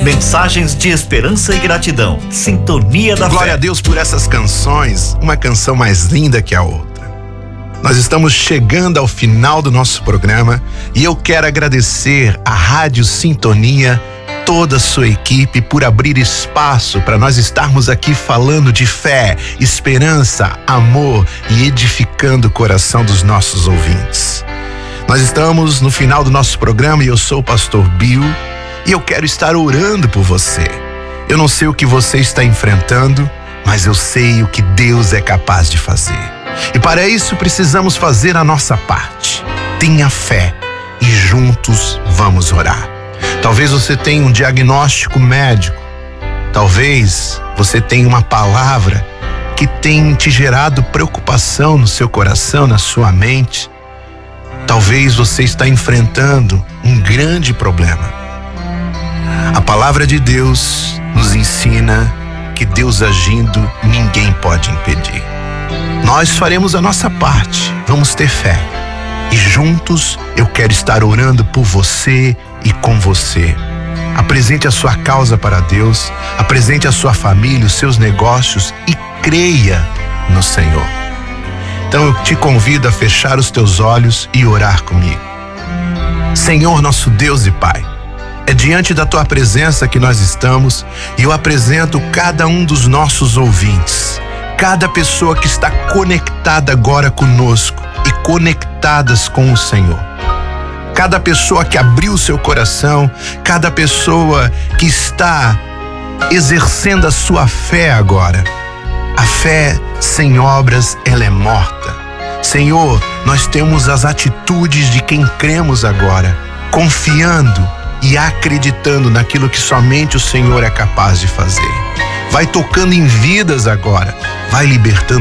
Mensagens de esperança e gratidão. Sintonia da Fé. Glória a Deus por essas canções, uma canção mais linda que a outra. Nós estamos chegando ao final do nosso programa e eu quero agradecer à Rádio Sintonia, toda a sua equipe, por abrir espaço para nós estarmos aqui falando de fé, esperança, amor e edificando o coração dos nossos ouvintes. Nós estamos no final do nosso programa e eu sou o pastor Bill e eu quero estar orando por você. Eu não sei o que você está enfrentando, mas eu sei o que Deus é capaz de fazer. E para isso precisamos fazer a nossa parte. Tenha fé e juntos vamos orar. Talvez você tenha um diagnóstico médico. Talvez você tenha uma palavra que tem te gerado preocupação no seu coração, na sua mente. Talvez você está enfrentando um grande problema. A palavra de Deus nos ensina que Deus agindo, ninguém pode impedir. Nós faremos a nossa parte, vamos ter fé. E juntos eu quero estar orando por você e com você. Apresente a sua causa para Deus, apresente a sua família, os seus negócios e creia no Senhor. Então eu te convido a fechar os teus olhos e orar comigo. Senhor, nosso Deus e Pai, é diante da tua presença que nós estamos e eu apresento cada um dos nossos ouvintes, cada pessoa que está conectada agora conosco e conectadas com o Senhor. Cada pessoa que abriu seu coração, cada pessoa que está exercendo a sua fé agora. A fé sem obras, ela é morta. Senhor, nós temos as atitudes de quem cremos agora, confiando e acreditando naquilo que somente o Senhor é capaz de fazer. Vai tocando em vidas agora, vai libertando